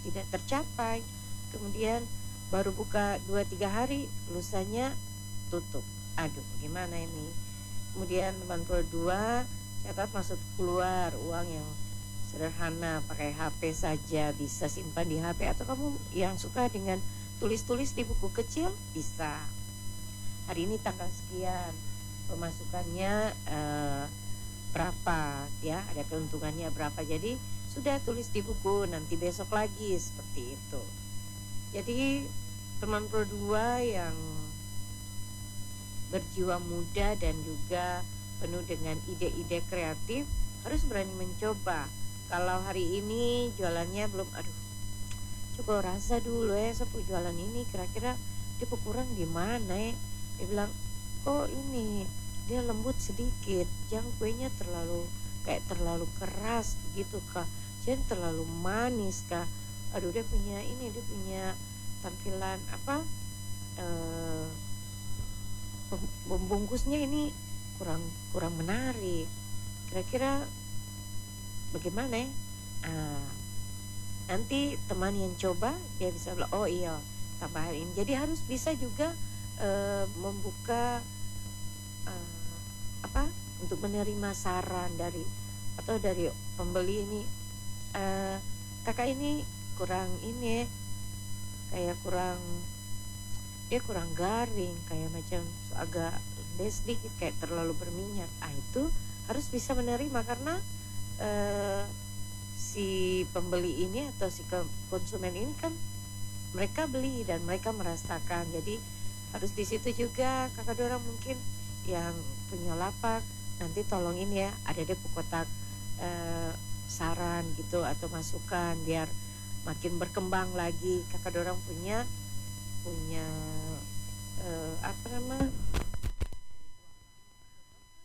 tidak tercapai. Kemudian baru buka 2-3 hari, lusanya tutup. Aduh, gimana ini? Kemudian teman Pro 2, catat masuk keluar uang yang sederhana, pakai HP saja, bisa simpan di HP. Atau kamu yang suka dengan tulis-tulis di buku kecil, bisa. Hari ini tanggal sekian, pemasukannya berapa, ya, ada keuntungannya berapa. Jadi sudah tulis di buku, nanti besok lagi, seperti itu. Jadi teman Pro 2 yang berjiwa muda dan juga penuh dengan ide-ide kreatif harus berani mencoba. Kalau hari ini jualannya belum, aduh, coba rasa dulu sepu jualan ini kira-kira dia kurang di mana ya. Dia bilang, oh ini dia lembut sedikit, jangan kuenya terlalu terlalu keras gitu kah, jangan terlalu manis kah. Aduh, dia punya tampilan apa, membungkusnya ini kurang menarik. Kira-kira bagaimana ya? Nanti teman yang coba dia bisa bilang, oh iya, tambahan ini. Jadi harus bisa juga membuka untuk menerima saran dari pembeli ini. Kakak ini kurang ini, kayak kurang garing, kayak macam agak sedikit, kayak terlalu berminyak. Itu harus bisa menerima karena si pembeli ini atau si konsumen ini kan mereka beli dan mereka merasakan. Jadi harus di situ juga kakak dorang mungkin yang punya lapak, nanti tolongin ya, ada deh kotak saran gitu atau masukan biar makin berkembang lagi. Kakak dorang punya